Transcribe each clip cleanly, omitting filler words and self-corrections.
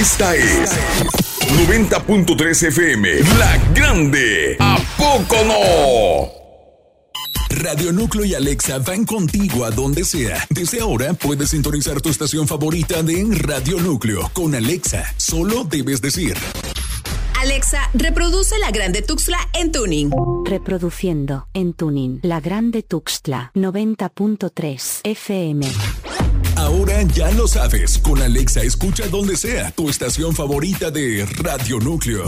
Esta es 90.3 FM, La Grande. ¿A poco no? Radio Núcleo y Alexa van contigo a donde sea. Desde ahora puedes sintonizar tu estación favorita de Radio Núcleo. Con Alexa, solo debes decir: Alexa, reproduce La Grande Tuxtla en tuning. Reproduciendo en tuning La Grande Tuxtla 90.3 FM. Ahora ya lo sabes. Con Alexa escucha donde sea tu estación favorita de Radio Núcleo.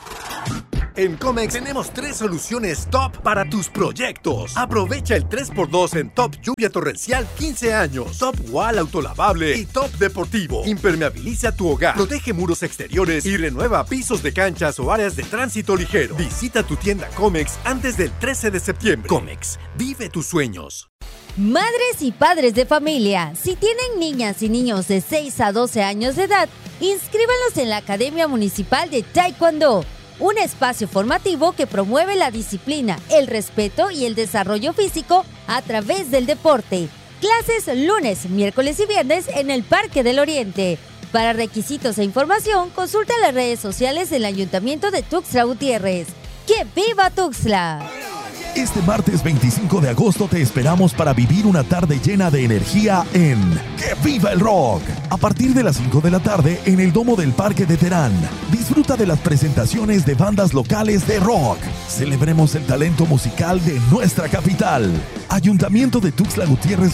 En Comex tenemos 3 soluciones top para tus proyectos. Aprovecha el 3x2 en Top Lluvia Torrencial 15 años, Top Wall Autolavable y Top Deportivo. Impermeabiliza tu hogar, protege muros exteriores y renueva pisos de canchas o áreas de tránsito ligero. Visita tu tienda Comex antes del 13 de septiembre. Comex, vive tus sueños. Madres y padres de familia, si tienen niñas y niños de 6 a 12 años de edad, inscríbanlos en la Academia Municipal de Taekwondo, un espacio formativo que promueve la disciplina, el respeto y el desarrollo físico a través del deporte. Clases lunes, miércoles y viernes en el Parque del Oriente. Para requisitos e información, consulta las redes sociales del Ayuntamiento de Tuxtla Gutiérrez. ¡Que viva Tuxtla! Este martes 25 de agosto te esperamos para vivir una tarde llena de energía en ¡Que viva el rock! A partir de las 5 de la tarde en el Domo del Parque de Terán. Disfruta de las presentaciones de bandas locales de rock. Celebremos el talento musical de nuestra capital. Ayuntamiento de Tuxtla Gutiérrez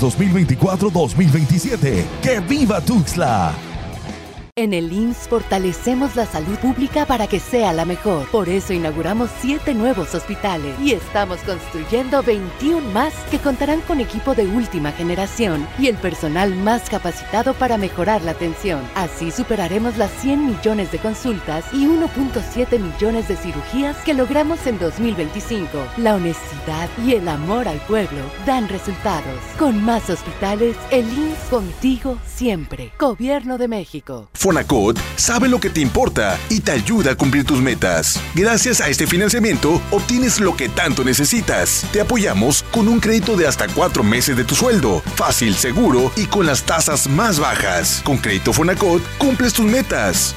2024-2027. ¡Que viva Tuxtla! En el IMSS fortalecemos la salud pública para que sea la mejor. Por eso inauguramos 7 nuevos hospitales y estamos construyendo 21 más que contarán con equipo de última generación y el personal más capacitado para mejorar la atención. Así superaremos las 100 millones de consultas y 1.7 millones de cirugías que logramos en 2025. La honestidad y el amor al pueblo dan resultados. Con más hospitales, el IMSS contigo siempre. Gobierno de México. Fonacot sabe lo que te importa y te ayuda a cumplir tus metas. Gracias a este financiamiento, obtienes lo que tanto necesitas. Te apoyamos con un crédito de hasta 4 meses de tu sueldo. Fácil, seguro y con las tasas más bajas. Con Crédito Fonacot, cumples tus metas.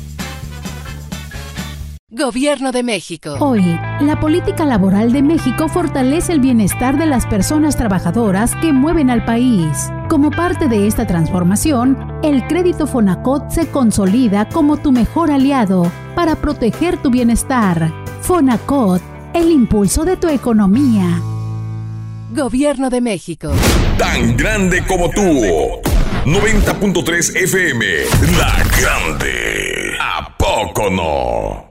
Gobierno de México. Hoy, la política laboral de México fortalece el bienestar de las personas trabajadoras que mueven al país. Como parte de esta transformación, el Crédito Fonacot se consolida como tu mejor aliado para proteger tu bienestar. Fonacot, el impulso de tu economía. Gobierno de México. Tan grande como tú. 90.3 FM. La Grande. ¿A poco no?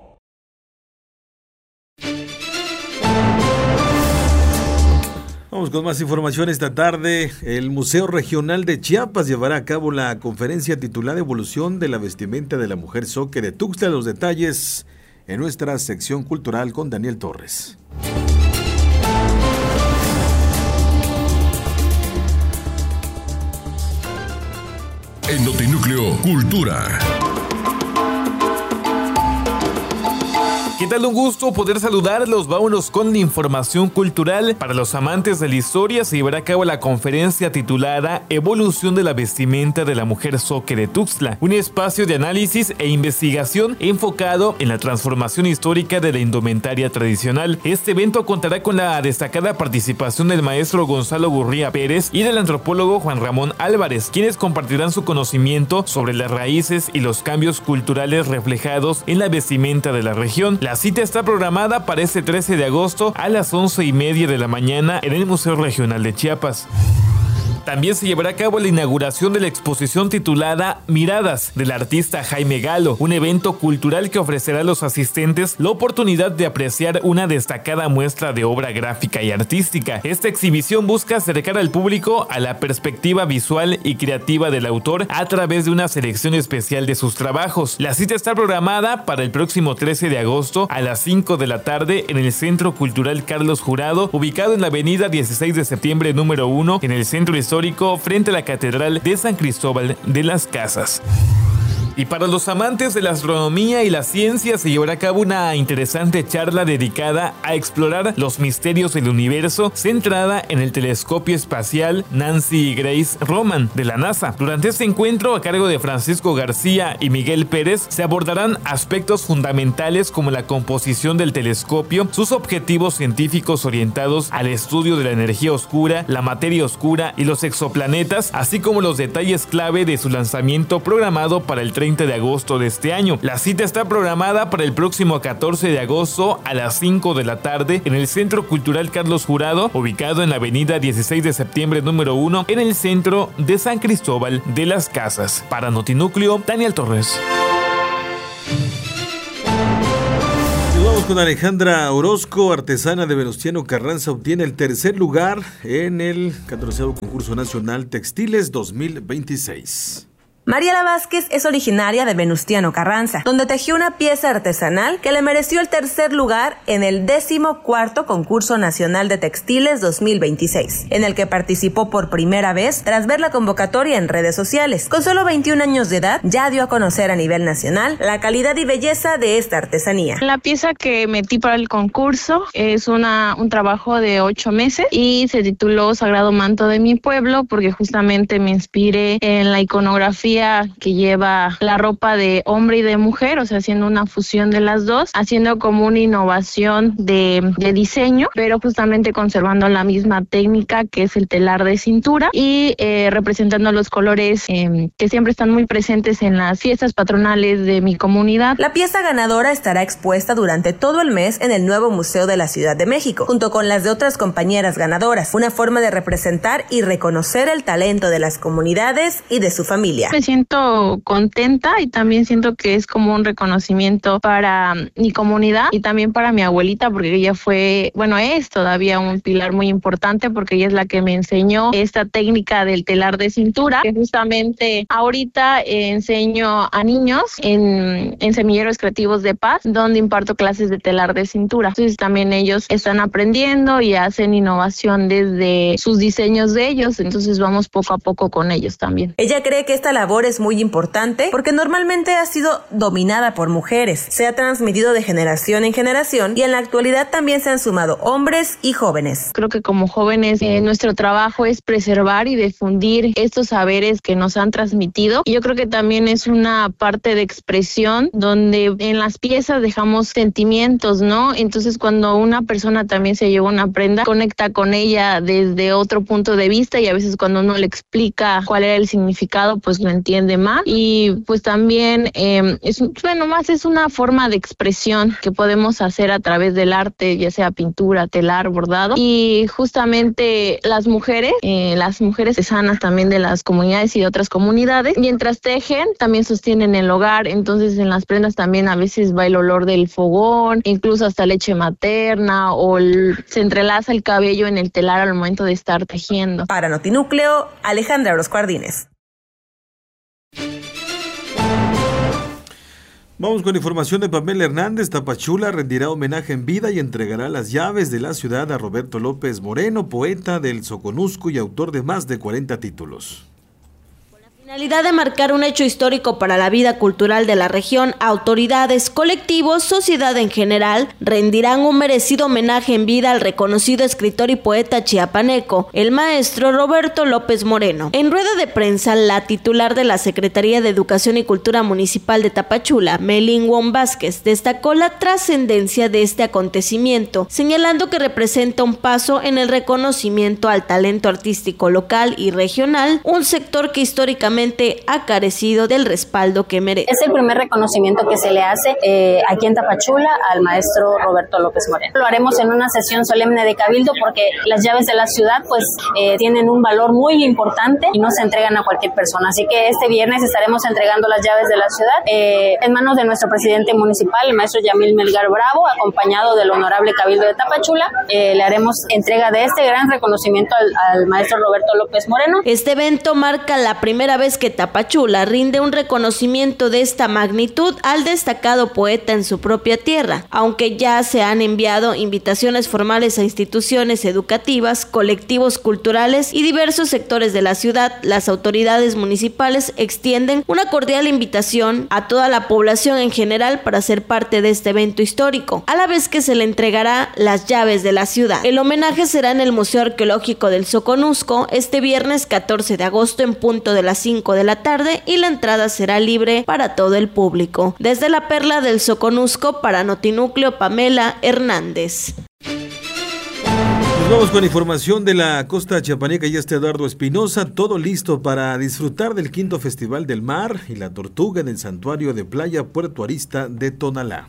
Vamos con más información esta tarde. El Museo Regional de Chiapas llevará a cabo la conferencia titulada Evolución de la vestimenta de la mujer zoque de Tuxtla. Los detalles en nuestra sección cultural con Daniel Torres. En Notinúcleo Cultura. ¿Qué tal? Un gusto poder saludarlos. Vámonos con la información cultural. Para los amantes de la historia se llevará a cabo la conferencia titulada Evolución de la vestimenta de la mujer zoque de Tuxtla, un espacio de análisis e investigación enfocado en la transformación histórica de la indumentaria tradicional. Este evento contará con la destacada participación del maestro Gonzalo Gurría Pérez y del antropólogo Juan Ramón Álvarez, quienes compartirán su conocimiento sobre las raíces y los cambios culturales reflejados en la vestimenta de la región. La cita está programada para este 13 de agosto a las 11:30 de la mañana en el Museo Regional de Chiapas. También se llevará a cabo la inauguración de la exposición titulada Miradas, del artista Jaime Galo, un evento cultural que ofrecerá a los asistentes la oportunidad de apreciar una destacada muestra de obra gráfica y artística. Esta exhibición busca acercar al público a la perspectiva visual y creativa del autor a través de una selección especial de sus trabajos. La cita está programada para el próximo 13 de agosto a las 5 de la tarde en el Centro Cultural Carlos Jurado, ubicado en la avenida 16 de septiembre número 1, en el Centro Histórico frente a la Catedral de San Cristóbal de las Casas. Y para los amantes de la astronomía y la ciencia se llevará a cabo una interesante charla dedicada a explorar los misterios del universo, centrada en el telescopio espacial Nancy Grace Roman de la NASA. Durante este encuentro, a cargo de Francisco García y Miguel Pérez, se abordarán aspectos fundamentales como la composición del telescopio, sus objetivos científicos orientados al estudio de la energía oscura, la materia oscura y los exoplanetas, así como los detalles clave de su lanzamiento programado para el 30 de agosto de este año. La cita está programada para el próximo 14 de agosto a las 5 de la tarde en el Centro Cultural Carlos Jurado, ubicado en la avenida 16 de septiembre número 1, en el centro de San Cristóbal de las Casas. Para Notinúcleo, Daniel Torres. Vamos con Alejandra Orozco, artesana de Venustiano Carranza, obtiene el tercer lugar en el 14º Concurso Nacional Textiles 2026. Mariela Vázquez es originaria de Venustiano Carranza, donde tejió una pieza artesanal que le mereció el tercer lugar en el 14º Concurso Nacional de Textiles 2026, en el que participó por primera vez tras ver la convocatoria en redes sociales. Con solo 21 años de edad, ya dio a conocer a nivel nacional la calidad y belleza de esta artesanía. La pieza que metí para el concurso es un trabajo de 8 meses y se tituló Sagrado Manto de mi Pueblo, porque justamente me inspiré en la iconografía que lleva la ropa de hombre y de mujer, o sea, haciendo una fusión de las dos, haciendo como una innovación de diseño, pero justamente conservando la misma técnica que es el telar de cintura y representando los colores que siempre están muy presentes en las fiestas patronales de mi comunidad. La pieza ganadora estará expuesta durante todo el mes en el nuevo Museo de la Ciudad de México, junto con las de otras compañeras ganadoras, una forma de representar y reconocer el talento de las comunidades y de su familia. Me siento contenta y también siento que es como un reconocimiento para mi comunidad y también para mi abuelita, porque ella es todavía un pilar muy importante, porque ella es la que me enseñó esta técnica del telar de cintura, que justamente ahorita enseño a niños en Semilleros Creativos de Paz, donde imparto clases de telar de cintura. Entonces también ellos están aprendiendo y hacen innovación desde sus diseños de ellos, entonces vamos poco a poco con ellos también. Ella cree que esta labor es muy importante porque normalmente ha sido dominada por mujeres, se ha transmitido de generación en generación y en la actualidad también se han sumado hombres y jóvenes. Creo que como jóvenes nuestro trabajo es preservar y difundir estos saberes que nos han transmitido, y yo creo que también es una parte de expresión donde en las piezas dejamos sentimientos, ¿no? Entonces cuando una persona también se lleva una prenda, conecta con ella desde otro punto de vista, y a veces cuando uno le explica cuál era el significado, pues lo entiende más, y pues también es una forma de expresión que podemos hacer a través del arte, ya sea pintura, telar, bordado, y justamente las mujeres artesanas también de las comunidades y de otras comunidades, mientras tejen también sostienen el hogar, entonces en las prendas también a veces va el olor del fogón, incluso hasta leche materna, o se entrelaza el cabello en el telar al momento de estar tejiendo. Para Notinúcleo, Alejandra Orozco Ardínez. Vamos con información de Pamela Hernández. Tapachula rendirá homenaje en vida y entregará las llaves de la ciudad a Roberto López Moreno, poeta del Soconusco y autor de más de 40 títulos. Finalidad de marcar un hecho histórico para la vida cultural de la región, autoridades, colectivos, sociedad en general, rendirán un merecido homenaje en vida al reconocido escritor y poeta chiapaneco, el maestro Roberto López Moreno. En rueda de prensa, la titular de la Secretaría de Educación y Cultura Municipal de Tapachula, Melín Wong Vázquez, destacó la trascendencia de este acontecimiento, señalando que representa un paso en el reconocimiento al talento artístico local y regional, un sector que históricamente ha carecido del respaldo que merece. Es el primer reconocimiento que se le hace aquí en Tapachula al maestro Roberto López Moreno. Lo haremos en una sesión solemne de cabildo porque las llaves de la ciudad tienen un valor muy importante y no se entregan a cualquier persona. Así que este viernes estaremos entregando las llaves de la ciudad en manos de nuestro presidente municipal, el maestro Yamil Melgar Bravo, acompañado del honorable cabildo de Tapachula. Le haremos entrega de este gran reconocimiento al maestro Roberto López Moreno. Este evento marca la primera vez vez que Tapachula rinde un reconocimiento de esta magnitud al destacado poeta en su propia tierra, aunque ya se han enviado invitaciones formales a instituciones educativas, colectivos culturales y diversos sectores de la ciudad. Las autoridades municipales extienden una cordial invitación a toda la población en general para ser parte de este evento histórico, a la vez que se le entregará las llaves de la ciudad. El homenaje será en el Museo Arqueológico del Soconusco este viernes 14 de agosto en punto de las 5 de la tarde y la entrada será libre para todo el público. Desde la Perla del Soconusco, para Notinúcleo, Pamela Hernández. Nos vamos con información de la costa chiapaneca. Ya está Eduardo Espinosa, todo listo para disfrutar del 5º Festival del Mar y la Tortuga en el Santuario de Playa Puerto Arista de Tonalá.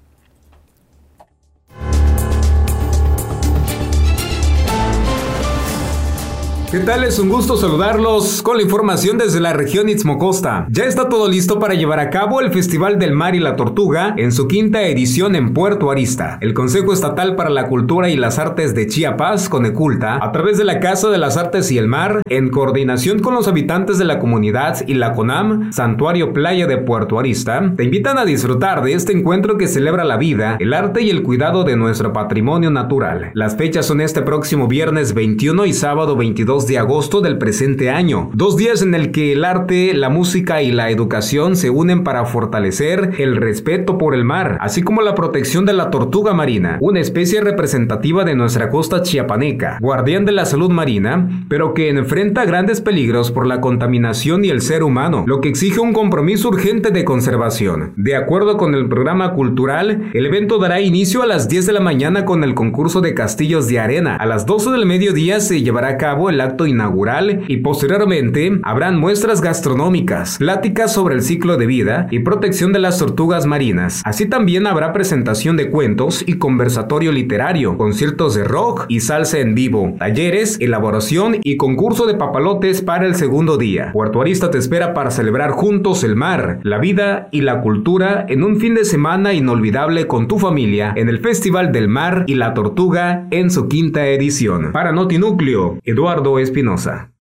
¿Qué tal? Es un gusto saludarlos con la información desde la región Istmo Costa. Ya está todo listo para llevar a cabo el Festival del Mar y la Tortuga en su 5ª edición en Puerto Arista. El Consejo Estatal para la Cultura y las Artes de Chiapas, Coneculta, a través de la Casa de las Artes y el Mar, en coordinación con los habitantes de la comunidad y la CONAM, Santuario Playa de Puerto Arista, te invitan a disfrutar de este encuentro que celebra la vida, el arte y el cuidado de nuestro patrimonio natural. Las fechas son este próximo viernes 21 y sábado 22 de agosto del presente año, 2 días en el que el arte, la música y la educación se unen para fortalecer el respeto por el mar, así como la protección de la tortuga marina, una especie representativa de nuestra costa chiapaneca, guardián de la salud marina, pero que enfrenta grandes peligros por la contaminación y el ser humano, lo que exige un compromiso urgente de conservación. De acuerdo con el programa cultural, el evento dará inicio a las 10 de la mañana con el concurso de castillos de arena. A las 12 del mediodía se llevará a cabo el acto inaugural y posteriormente habrán muestras gastronómicas, pláticas sobre el ciclo de vida y protección de las tortugas marinas. Así también habrá presentación de cuentos y conversatorio literario, conciertos de rock y salsa en vivo, talleres, elaboración y concurso de papalotes para el segundo día. Puerto Arista te espera para celebrar juntos el mar, la vida y la cultura en un fin de semana inolvidable con tu familia en el Festival del Mar y la Tortuga en su 5ª edición. Para Notinúcleo, Eduardo Espinosa.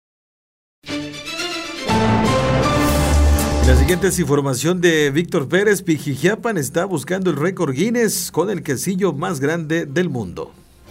La siguiente es información de Víctor Pérez. Pijijiapan está buscando el récord Guinness con el quesillo más grande del mundo.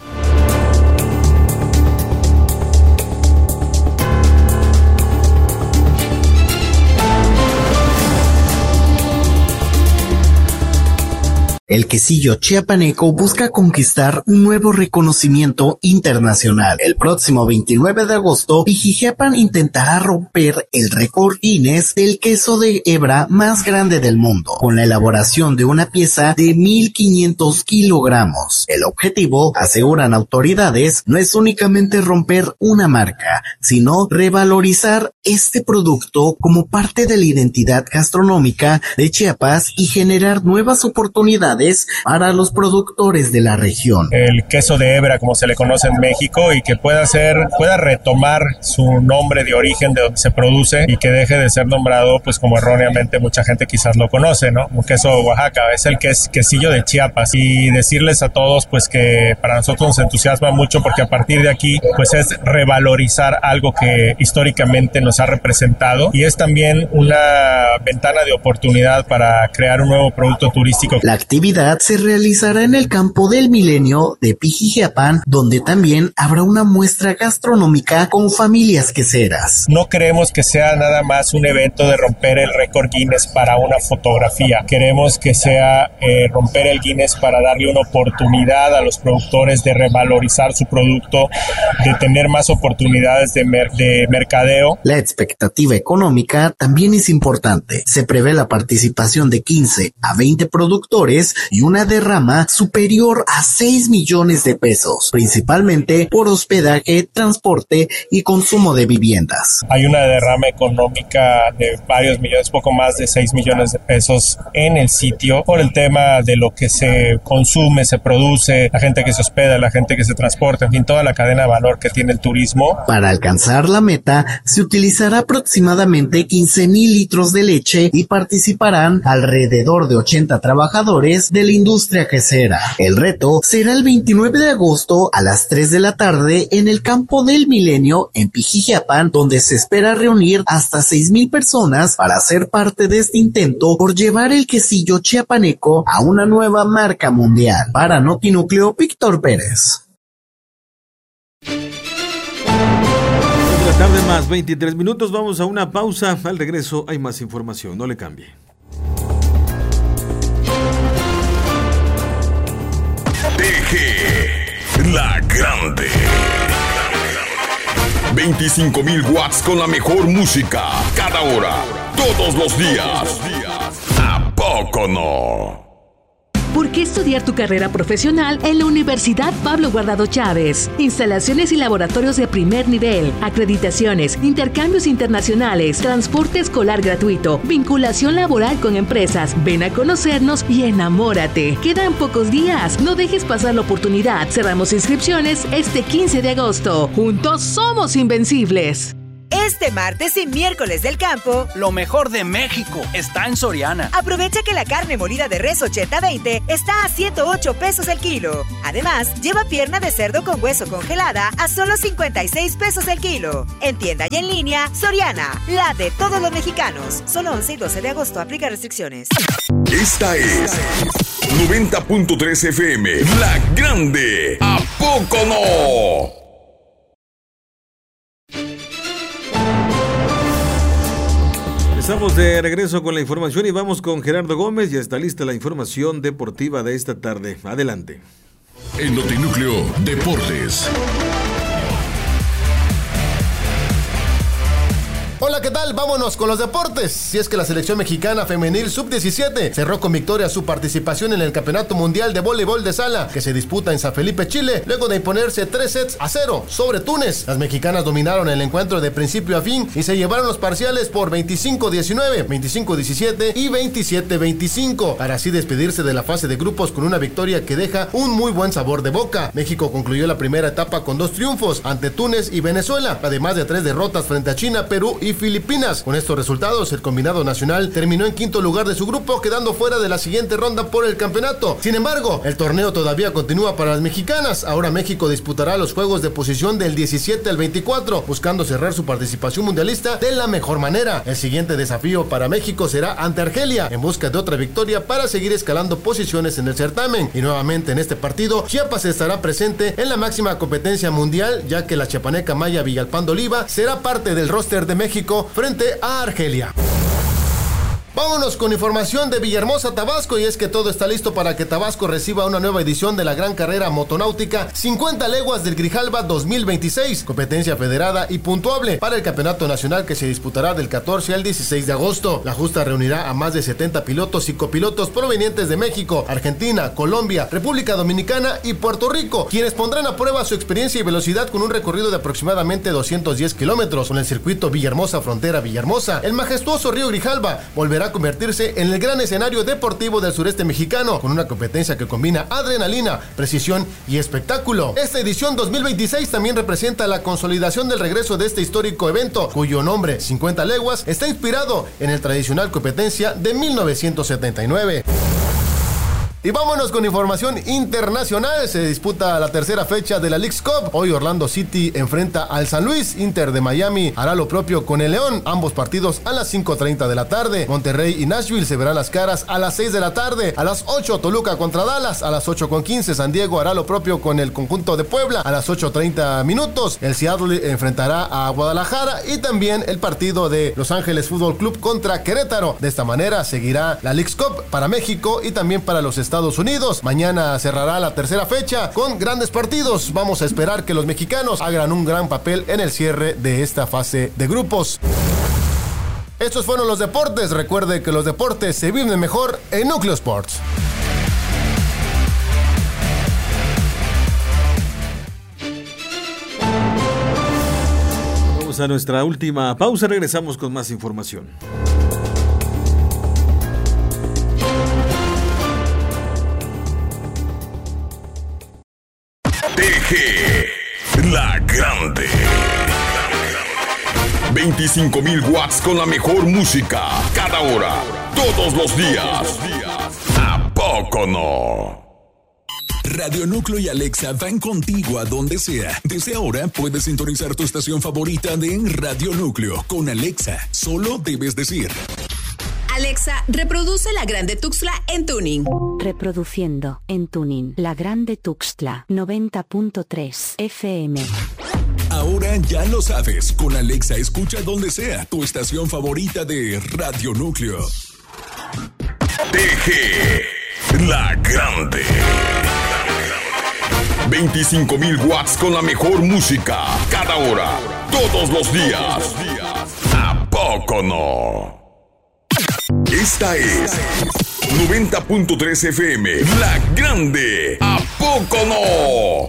El quesillo chiapaneco busca conquistar un nuevo reconocimiento internacional. El próximo 29 de agosto, Pijijiapan intentará romper el récord Guinness del queso de hebra más grande del mundo, con la elaboración de una pieza de 1,500 kilogramos. El objetivo, aseguran autoridades, no es únicamente romper una marca, sino revalorizar este producto como parte de la identidad gastronómica de Chiapas y generar nuevas oportunidades para los productores de la región. El queso de hebra, como se le conoce en México, y que pueda retomar su nombre de origen de donde se produce y que deje de ser nombrado pues como erróneamente mucha gente quizás lo conoce, ¿no? Un queso de Oaxaca, es el quesillo de Chiapas, y decirles a todos pues que para nosotros nos entusiasma mucho porque a partir de aquí pues es revalorizar algo que históricamente nos ha representado y es también una ventana de oportunidad para crear un nuevo producto turístico. La actividad se realizará en el Campo del Milenio de Pijijiapan, donde también habrá una muestra gastronómica con familias queseras. No queremos que sea nada más un evento de romper el récord Guinness para una fotografía. Queremos que sea romper el Guinness para darle una oportunidad a los productores de revalorizar su producto, de tener más oportunidades de mercadeo. La expectativa económica también es importante. Se prevé la participación de 15 a 20 productores y una derrama superior a 6 millones de pesos, principalmente por hospedaje, transporte y consumo de viviendas. Hay una derrama económica de varios millones, poco más de 6 millones de pesos en el sitio por el tema de lo que se consume, se produce, la gente que se hospeda, la gente que se transporta, en fin, toda la cadena de valor que tiene el turismo. Para alcanzar la meta, se utilizará aproximadamente 15,000 litros de leche y participarán alrededor de 80 trabajadores líderes de la industria quesera. El reto será el 29 de agosto a las 3 de la tarde en el Campo del Milenio en Pijijiapan, donde se espera reunir hasta 6,000 personas para ser parte de este intento por llevar el quesillo chiapaneco a una nueva marca mundial. Para Notinúcleo, Víctor Pérez. Tarde más 23 minutos, vamos a una pausa. Al regreso hay más información, no le cambie. DG La Grande. 25,000 watts con la mejor música, cada hora, todos los días. ¿A poco no? ¿Por qué estudiar tu carrera profesional en la Universidad Pablo Guardado Chávez? Instalaciones y laboratorios de primer nivel, acreditaciones, intercambios internacionales, transporte escolar gratuito, vinculación laboral con empresas. Ven a conocernos y enamórate. Quedan pocos días. No dejes pasar la oportunidad. Cerramos inscripciones este 15 de agosto. Juntos somos invencibles. Este martes y miércoles del campo, lo mejor de México está en Soriana. Aprovecha que la carne molida de res 80-20 está a 108 pesos el kilo. Además, lleva pierna de cerdo con hueso congelada a solo 56 pesos el kilo. En tienda y en línea, Soriana, la de todos los mexicanos. Solo 11 y 12 de agosto, aplica restricciones. Esta es 90.3 FM, La Grande. ¿A poco no? Estamos de regreso con la información y vamos con Gerardo Gómez. Ya está lista la información deportiva de esta tarde. Adelante. En Notinúcleo Deportes. Hola, ¿qué tal? Vámonos con los deportes. Si es que la selección mexicana femenil sub-17 cerró con victoria su participación en el Campeonato Mundial de Voleibol de Sala, que se disputa en San Felipe, Chile, luego de imponerse 3-0 sobre Túnez. Las mexicanas dominaron el encuentro de principio a fin y se llevaron los parciales por 25-19, 25-17 y 27-25, para así despedirse de la fase de grupos con una victoria que deja un muy buen sabor de boca. México concluyó la primera etapa con 2 triunfos ante Túnez y Venezuela, además de 3 derrotas frente a China, Perú y Filipinas. Con estos resultados, el combinado nacional terminó en quinto lugar de su grupo, quedando fuera de la siguiente ronda por el campeonato. Sin embargo, el torneo todavía continúa para las mexicanas. Ahora México disputará los juegos de posición del 17 al 24, buscando cerrar su participación mundialista de la mejor manera. El siguiente desafío para México será ante Argelia, en busca de otra victoria para seguir escalando posiciones en el certamen. Y nuevamente en este partido, Chiapas estará presente en la máxima competencia mundial, ya que la chiapaneca Maya Villalpando Oliva será parte del roster de México frente a Argelia. Vámonos con información de Villahermosa, Tabasco, y es que todo está listo para que Tabasco reciba una nueva edición de la gran carrera motonáutica 50 leguas del Grijalva 2026, competencia federada y puntuable para el campeonato nacional que se disputará del 14 al 16 de agosto. La justa reunirá a más de 70 pilotos y copilotos provenientes de México, Argentina, Colombia, República Dominicana y Puerto Rico, quienes pondrán a prueba su experiencia y velocidad con un recorrido de aproximadamente 210 kilómetros. Con el circuito Villahermosa Frontera Villahermosa, el majestuoso río Grijalva volverá a convertirse en el gran escenario deportivo del sureste mexicano, con una competencia que combina adrenalina, precisión y espectáculo. Esta edición 2026 también representa la consolidación del regreso de este histórico evento, cuyo nombre, 50 leguas, está inspirado en el tradicional competencia de 1979. Y vámonos con información internacional. Se disputa la tercera fecha de la Leagues Cup. Hoy Orlando City enfrenta al San Luis. Inter de Miami hará lo propio con el León. Ambos partidos a las 5:30 de la tarde. Monterrey y Nashville se verán las caras a las 6 de la tarde. A las 8 Toluca contra Dallas. A las 8:15 San Diego hará lo propio con el conjunto de Puebla. A las 8:30 minutos el Seattle enfrentará a Guadalajara. Y también el partido de Los Ángeles Fútbol Club contra Querétaro. De esta manera seguirá la Leagues Cup para México y también para los Estados Unidos. Mañana cerrará la tercera fecha con grandes partidos. Vamos a esperar que los mexicanos hagan un gran papel en el cierre de esta fase de grupos. Estos fueron los deportes. Recuerde que los deportes se viven mejor en Núcleo Sports. Vamos a nuestra última pausa. Regresamos con más información. La Grande. 25,000 watts con la mejor música, cada hora, todos los días. ¿A poco poco no? Radio Núcleo y Alexa van contigo a donde sea. Desde ahora puedes sintonizar tu estación favorita de Radio Núcleo. Con Alexa, solo debes decir: Alexa, reproduce La Grande Tuxtla en tuning. Reproduciendo en tuning La Grande Tuxtla 90.3 FM. Ahora ya lo sabes. Con Alexa escucha donde sea tu estación favorita de Radio Núcleo. TG La Grande. 25,000 watts con la mejor música. Cada hora, todos los días. ¿A poco no? Esta es 90.3 FM. La Grande. ¿A poco no?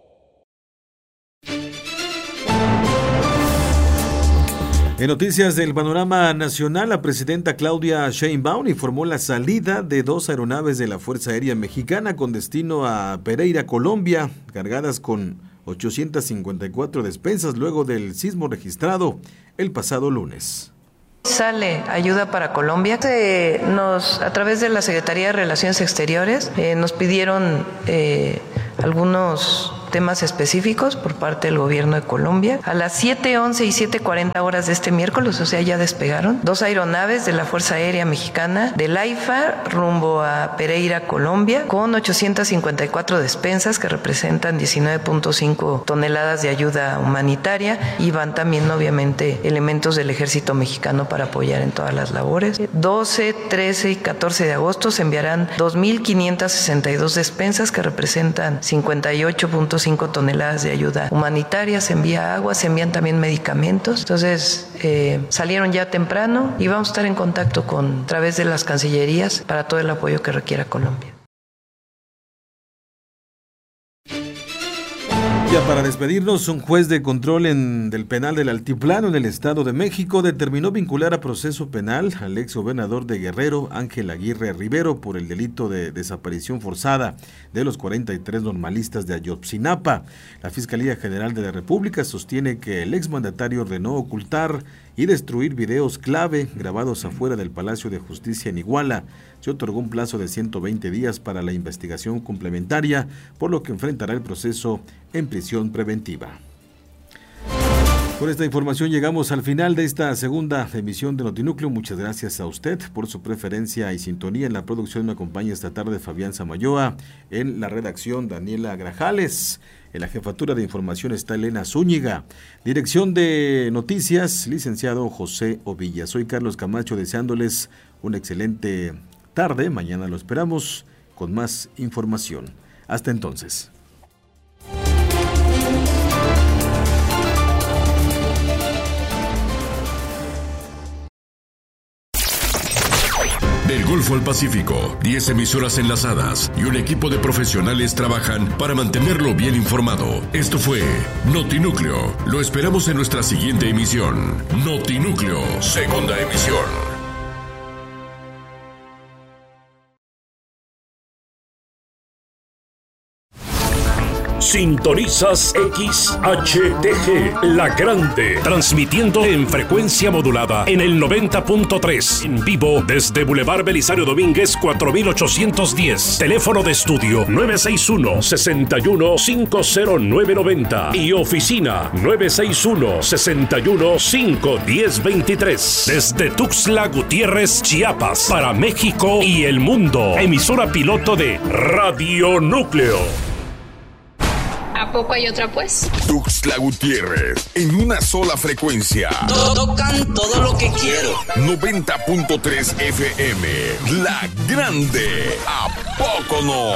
En noticias del panorama nacional, la presidenta Claudia Sheinbaum informó la salida de 2 aeronaves de la Fuerza Aérea Mexicana con destino a Pereira, Colombia, cargadas con 854 despensas luego del sismo registrado el pasado lunes. Sale ayuda para Colombia. A través de la Secretaría de Relaciones Exteriores nos pidieron algunos temas específicos por parte del gobierno de Colombia. A las 7:11 y 7:40 horas de este miércoles, o sea, ya despegaron 2 aeronaves de la Fuerza Aérea Mexicana del AIFA rumbo a Pereira, Colombia, con 854 despensas que representan 19.5 toneladas de ayuda humanitaria, y van también obviamente elementos del Ejército Mexicano para apoyar en todas las labores. 12, 13 y 14 de agosto se enviarán 2.562 despensas que representan 58.5 toneladas de ayuda humanitaria. Se envía agua, se envían también medicamentos. Entonces salieron ya temprano y vamos a estar en contacto a través de las cancillerías para todo el apoyo que requiera Colombia. Ya para despedirnos, un juez de control del penal del Altiplano en el Estado de México determinó vincular a proceso penal al ex gobernador de Guerrero, Ángel Aguirre Rivero, por el delito de desaparición forzada de los 43 normalistas de Ayotzinapa. La Fiscalía General de la República sostiene que el exmandatario ordenó ocultar y destruir videos clave grabados afuera del Palacio de Justicia en Iguala. Se otorgó un plazo de 120 días para la investigación complementaria, por lo que enfrentará el proceso en prisión preventiva. Con esta información llegamos al final de esta segunda emisión de Notinúcleo. Muchas gracias a usted por su preferencia y sintonía. En la producción me acompaña esta tarde Fabián Samayoa, en la redacción Daniela Grajales, en la jefatura de información está Elena Zúñiga, dirección de noticias, licenciado José Ovilla. Soy Carlos Camacho, deseándoles una excelente tarde. Mañana lo esperamos con más información. Hasta entonces. Del Golfo al Pacífico, 10 emisoras enlazadas y un equipo de profesionales trabajan para mantenerlo bien informado. Esto fue Notinúcleo. Lo esperamos en nuestra siguiente emisión. Notinúcleo, segunda emisión. Sintonizas XHTG, La Grande, transmitiendo en frecuencia modulada en el 90.3, en vivo desde Boulevard Belisario Domínguez 4810, teléfono de estudio 961-61-50990 y oficina 961-61-51023, desde Tuxtla Gutiérrez, Chiapas, para México y el mundo, emisora piloto de Radio Núcleo. ¿A poco hay otra, pues? Tuxtla Gutiérrez, en una sola frecuencia. Tocan todo lo que quiero. 90.3 FM, La Grande. ¿A poco no?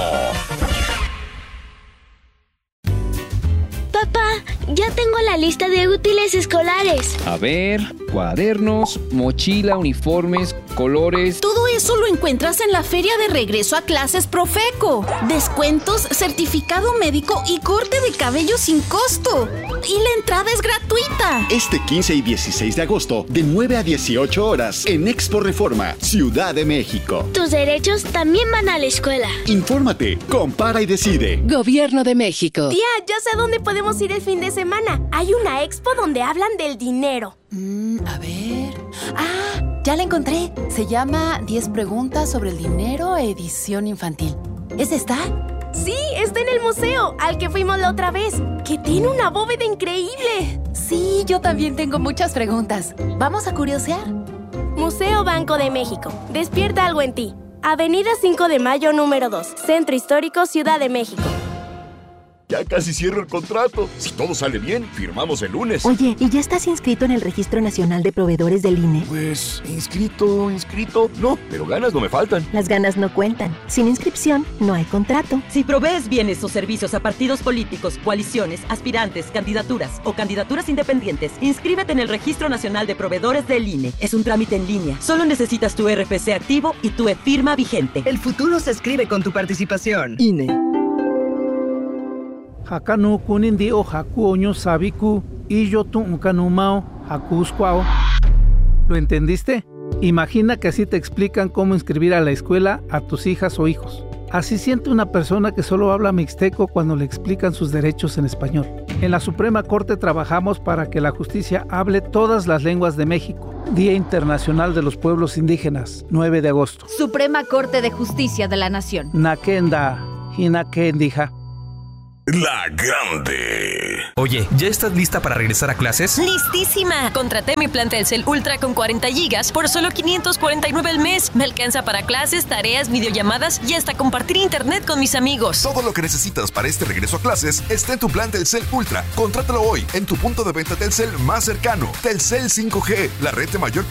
Papá, ya tengo la lista de útiles escolares. A ver, cuadernos, mochila, uniformes, colores. Todo eso lo encuentras en la Feria de Regreso a Clases Profeco. Descuentos, certificado médico y corte de cabello sin costo. Y la entrada es gratuita. Este 15 y 16 de agosto, de 9 a 18 horas, en Expo Reforma, Ciudad de México. Tus derechos también van a la escuela. Infórmate, compara y decide. Gobierno de México. Tía, ya sé dónde podemos ir el fin de semana. Hay una expo donde hablan del dinero. A ver. Ah, Ya la encontré. Se llama 10 preguntas sobre el dinero, edición infantil. ¿Es esta? Sí, está en el museo, al que fuimos la otra vez, que tiene una bóveda increíble. Sí, yo también tengo muchas preguntas. ¿Vamos a curiosear? Museo Banco de México. Despierta algo en ti. Avenida 5 de Mayo, número 2. Centro Histórico, Ciudad de México. Ya casi cierro el contrato. Si todo sale bien, firmamos el lunes. Oye, ¿y ya estás inscrito en el Registro Nacional de Proveedores del INE? Pues, inscrito. No, pero ganas no me faltan. Las ganas no cuentan. Sin inscripción, no hay contrato. Si provees bienes o servicios a partidos políticos, coaliciones, aspirantes, candidaturas o candidaturas independientes, inscríbete en el Registro Nacional de Proveedores del INE. Es un trámite en línea. Solo necesitas tu RFC activo y tu e-firma vigente. El futuro se escribe con tu participación. INE. Hakanu kunindi o haku oño sabiku y yo tu unkanumao haku squao. ¿Lo entendiste? Imagina que así te explican cómo inscribir a la escuela a tus hijas o hijos. Así siente una persona que solo habla mixteco cuando le explican sus derechos en español. En la Suprema Corte trabajamos para que la justicia hable todas las lenguas de México. Día Internacional de los Pueblos Indígenas, 9 de agosto. Suprema Corte de Justicia de la Nación. Nakenda, hinakendija. La Grande. Oye, ¿ya estás lista para regresar a clases? ¡Listísima! Contraté mi plan Telcel Ultra con 40 gigas por solo $549 al mes. Me alcanza para clases, tareas, videollamadas y hasta compartir internet con mis amigos. Todo lo que necesitas para este regreso a clases está en tu plan Telcel Ultra. Contrátalo hoy en tu punto de venta Telcel más cercano. Telcel 5G, la red de mayor